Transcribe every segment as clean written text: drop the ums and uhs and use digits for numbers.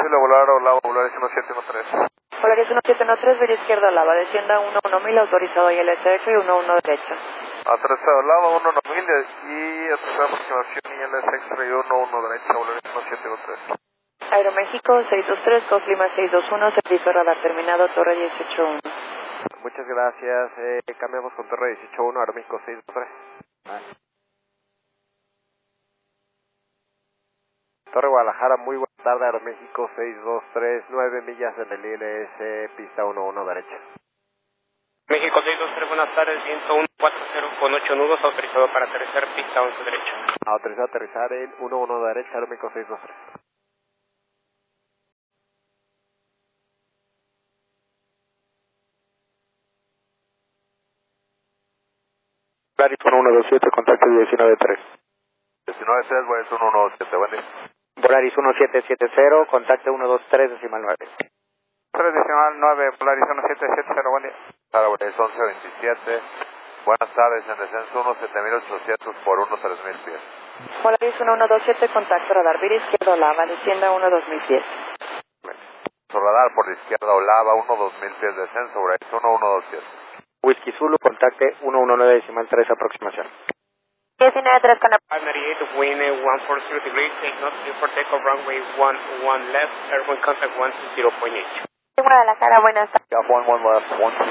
posible volar Olava, Volaris 1713. Volaris 1713, vía izquierda Olava, descienda 11.000, autorizado ILSX y 11 derecha. Aterriza Olava, 11000 y aterriza aproximación ILSX y 11 derecha, Volaris 1713. Aeroméxico 623, COS Lima 621, servicio radar terminado, Torre 181. Muchas gracias, cambiamos con Torre 181, Aeroméxico 623. Torre Guadalajara, muy buena tarde, Aeroméxico 623, 9 millas en el ILS, pista 11 derecha. México 623, buenas tardes, viento 140 con 8 nudos, autorizado para aterrizar, pista 11 derecha. Autorizado a aterrizar en 11 derecha, Aeroméxico 623. Volaris 1127, contacto 193. 193, Volaris 117, buen día. Volaris 1770, contacto 123, decimal 9. 3 decimal 9, Volaris 1770, buen día. Volaris 1127, buenas tardes, en descenso 17800 por 3000 pies. Volaris 1127, contacto radar, vía izquierda Olava, descienda 12.000 pies. Su radar por la izquierda Olava, 2000 pies de descenso, Volaris 1127. Whisky Zulu, contacte 119, decimal 3, aproximación. 19-3 con 598, wind 140 degrees, take note, clear for takeoff, runway 11 left, airborne contact 120.8. Guadalajara, buenas tardes. Got 11 left,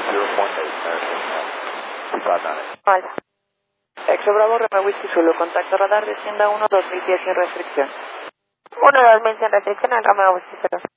120.8. Hola. Exo Bravo, Roma Whisky Zulu, contacto radar, descienda 12.000 pies sin restricción. 12.000 sin restricción, al Romeo Whisky Zulu.